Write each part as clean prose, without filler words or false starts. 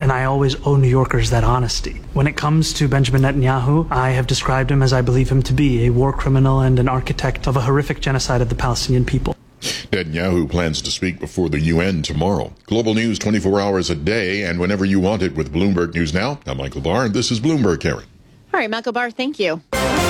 and I always owe New Yorkers that honesty. When it comes to Benjamin Netanyahu, I have described him as I believe him to be, a war criminal and an architect of a horrific genocide of the Palestinian people. Netanyahu plans to speak before the UN tomorrow. Global news 24 hours a day and whenever you want it with Bloomberg News Now. I'm Michael Barr, and this is Bloomberg, Karen. All right, Michael Barr, thank you.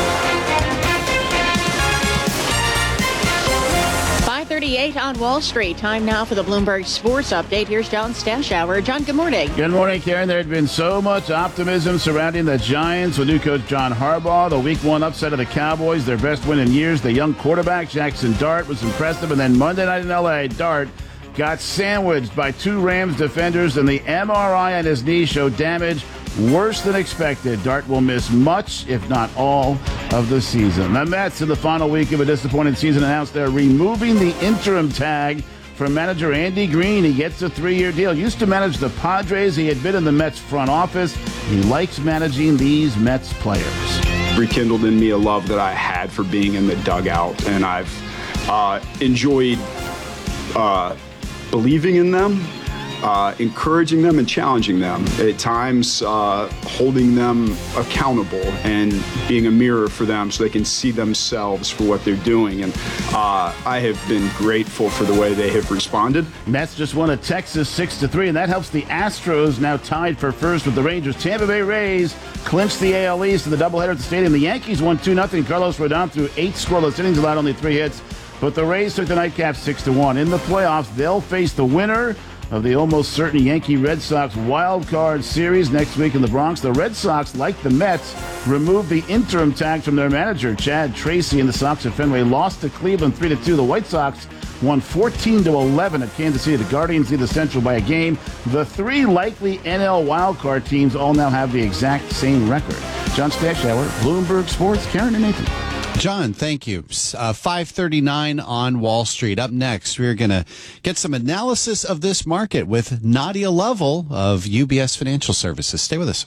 5:38 on Wall Street. Time now for the Bloomberg Sports Update. Here's John Stashower. John, good morning. Good morning, Karen. There had been so much optimism surrounding the Giants with new coach John Harbaugh. The Week 1 upset of the Cowboys, their best win in years. The young quarterback, Jackson Dart, was impressive. And then Monday night in L.A., Dart got sandwiched by 2 Rams defenders, and the MRI on his knee showed damage worse than expected. Dart will miss much, if not all, of the season. The Mets, in the final week of a disappointing season, announced they're removing the interim tag from manager Andy Green. He gets a 3-year deal. Used to manage the Padres. He had been in the Mets front office. He likes managing these Mets players. Rekindled in me a love that I had for being in the dugout, and I've enjoyed believing in them, encouraging them and challenging them, at times holding them accountable and being a mirror for them so they can see themselves for what they're doing. And I have been grateful for the way they have responded. Mets just won at Texas 6-3, and that helps the Astros, now tied for first with the Rangers. Tampa Bay Rays clinched the AL East in the doubleheader at the stadium. The Yankees won 2-0. Carlos Rodon threw 8 scoreless innings, allowed only 3 hits. But the Rays took the nightcap 6-1. In the playoffs, they'll face the winner of the almost certain Yankee-Red Sox wild card series next week in the Bronx. The Red Sox, like the Mets, removed the interim tag from their manager, Chad Tracy, and the Sox at Fenway lost to Cleveland 3-2. The White Sox won 14-11 at Kansas City. The Guardians lead the Central by a game. The 3 likely NL wildcard teams all now have the exact same record. John Stashower, Bloomberg Sports, Karen and Nathan. John, thank you. 5:39 on Wall Street. Up next, we're going to get some analysis of this market with Nadia Lovell of UBS Financial Services. Stay with us.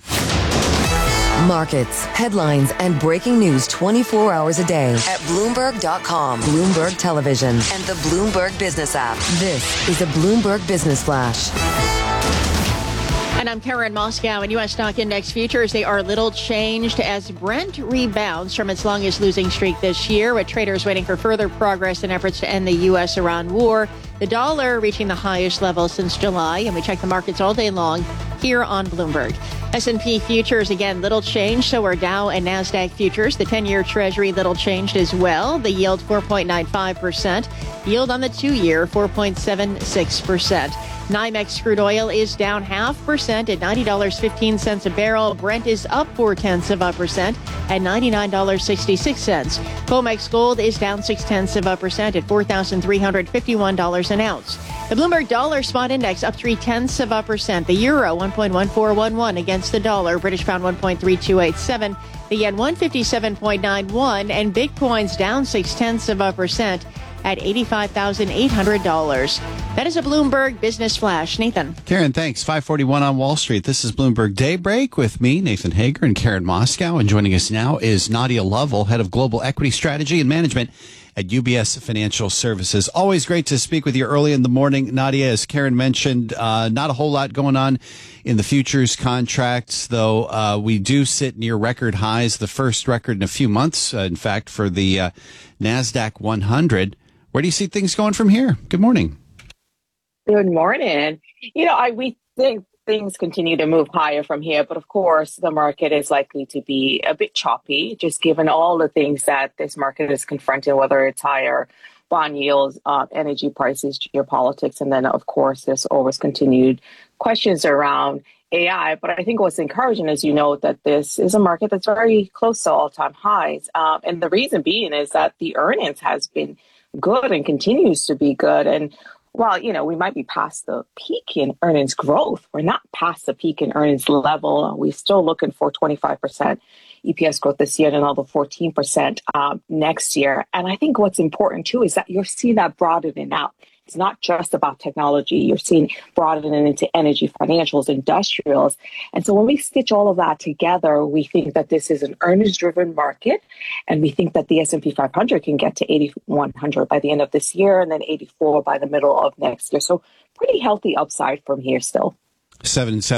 Markets, headlines, and breaking news 24 hours a day at Bloomberg.com, Bloomberg Television, and the Bloomberg Business app. This is a Bloomberg Business Flash. And I'm Karen Moscow. In U.S. stock index futures, they are little changed as Brent rebounds from its longest losing streak this year, with traders waiting for further progress in efforts to end the U.S.-Iran war. The dollar reaching the highest level since July, and we check the markets all day long here on Bloomberg. S&P futures, again, little change. So are Dow and NASDAQ futures. The 10-year Treasury, little changed as well. The yield, 4.95%. Yield on the 2-year, 4.76%. NYMEX crude oil is down 0.5% at $90.15 a barrel. Brent is up 0.4% at $99.66. COMEX gold is down 0.6% at $4,351 an ounce. The Bloomberg Dollar Spot Index up 0.3%. The euro 1.1411 against the dollar. British pound 1.3287. The yen 157.91, and Bitcoin's down 0.6% at $85,800. That is a Bloomberg Business Flash. Nathan. Karen, thanks. 5:41 on Wall Street. This is Bloomberg Daybreak with me, Nathan Hager, and Karen Moscow. And joining us now is Nadia Lovell, head of Global Equity Strategy and Management at UBS Financial Services. Always great to speak with you early in the morning. Nadia, as Karen mentioned, not a whole lot going on in the futures contracts, though we do sit near record highs, the first record in a few months, in fact, for the NASDAQ 100. Where do you see things going from here? Good morning. Good morning. We think things continue to move higher from here, but of course, the market is likely to be a bit choppy, just given all the things that this market is confronting, whether it's higher bond yields, energy prices, geopolitics, and then, of course, there's always continued questions around AI. But I think what's encouraging is, that this is a market that's very close to all-time highs. And the reason being is that the earnings has been good and continues to be good. And while, we might be past the peak in earnings growth, we're not past the peak in earnings level. We're still looking for 25% EPS growth this year and another 14% next year. And I think what's important, too, is that you're seeing that broadening out. It's not just about technology. You're seeing broadening into energy, financials, industrials. And so when we stitch all of that together, we think that this is an earnings-driven market. And we think that the S&P 500 can get to 8,100 by the end of this year and then 84 by the middle of next year. So pretty healthy upside from here still. 7